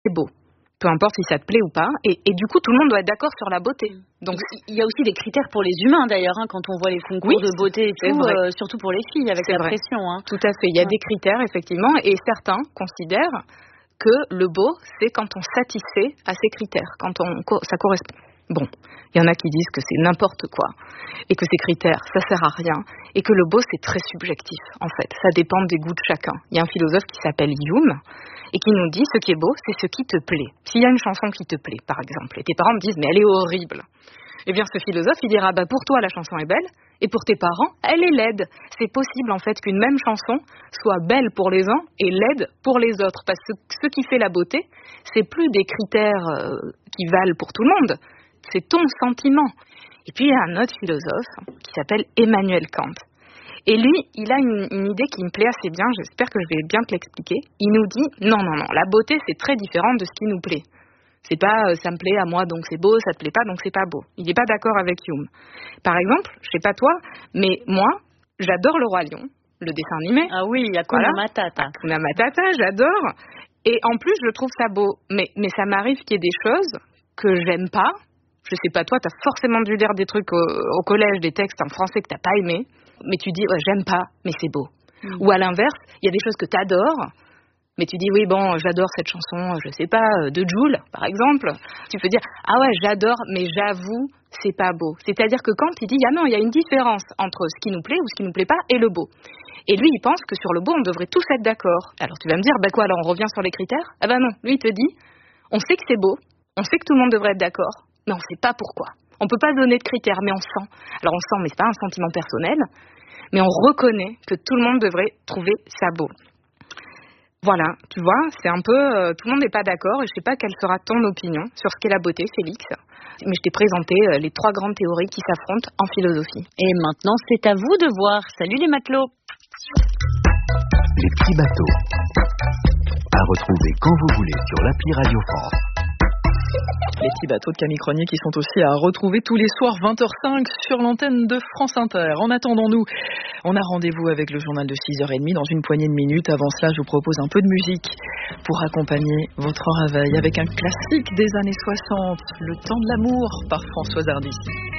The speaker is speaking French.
c'est beau. Peu importe si ça te plaît ou pas. Et du coup, tout le monde doit être d'accord sur la beauté. Donc, il y a aussi des critères pour les humains, d'ailleurs, quand on voit les concours de beauté et tout, surtout pour les filles, avec la pression. Tout à fait. Il y a des critères, effectivement, et certains considèrent que le beau, c'est quand on satisfait à ces critères, quand ça correspond. Bon, il y en a qui disent que c'est n'importe quoi, et que ces critères, ça sert à rien, et que le beau, c'est très subjectif, en fait. Ça dépend des goûts de chacun. Il y a un philosophe qui s'appelle Hume, et qui nous dit, ce qui est beau, c'est ce qui te plaît. S'il y a une chanson qui te plaît, par exemple, et tes parents te disent, mais elle est horrible, eh bien, ce philosophe, il dira, pour toi, la chanson est belle, et pour tes parents, elle est laide. C'est possible, en fait, qu'une même chanson soit belle pour les uns et laide pour les autres, parce que ce qui fait la beauté, c'est plus des critères qui valent pour tout le monde, c'est ton sentiment. Et puis, il y a un autre philosophe qui s'appelle Emmanuel Kant. Et lui, il a une idée qui me plaît assez bien, j'espère que je vais bien te l'expliquer. Il nous dit, non, la beauté, c'est très différent de ce qui nous plaît. C'est pas, ça me plaît à moi, donc c'est beau, ça te plaît pas, donc c'est pas beau. Il n'est pas d'accord avec Hume. Par exemple, je sais pas toi, mais moi, j'adore Le Roi Lion, le dessin animé. Ah oui, Hakuna Matata. Hakuna Matata, j'adore. Et en plus, je trouve ça beau. Mais ça m'arrive qu'il y ait des choses que j'aime pas. Je sais pas toi, t'as forcément dû lire des trucs au collège, des textes en français que t'as pas aimé. Mais tu dis, j'aime pas, mais c'est beau. Ou à l'inverse, il y a des choses que t'adores, mais tu dis, oui, bon, j'adore cette chanson, je sais pas, de Jul, par exemple. Tu peux dire, ah ouais, j'adore, mais j'avoue, c'est pas beau. C'est-à-dire que quand il dit, non, il y a une différence entre ce qui nous plaît ou ce qui nous plaît pas et le beau. Et lui, il pense que sur le beau, on devrait tous être d'accord. Alors tu vas me dire, quoi, alors on revient sur les critères? Ah non, lui, il te dit, on sait que c'est beau, on sait que tout le monde devrait être d'accord, mais on sait pas pourquoi. On peut pas donner de critères, mais on sent. Alors on sent, mais c'est pas un sentiment personnel, mais on reconnaît que tout le monde devrait trouver ça beau. Voilà, tu vois, c'est un peu... tout le monde n'est pas d'accord et je sais pas quelle sera ton opinion sur ce qu'est la beauté, Félix. Mais je t'ai présenté les 3 grandes théories qui s'affrontent en philosophie. Et maintenant, c'est à vous de voir. Salut les matelots. Les petits bateaux. À retrouver quand vous voulez sur l'appli Radio France. Les petits bateaux de Camille Cronier qui sont aussi à retrouver tous les soirs 20h05 sur l'antenne de France Inter. En attendant, nous, on a rendez-vous avec le journal de 6h30 dans une poignée de minutes. Avant cela, je vous propose un peu de musique pour accompagner votre réveil avec un classique des années 60, Le temps de l'amour par Françoise Hardy.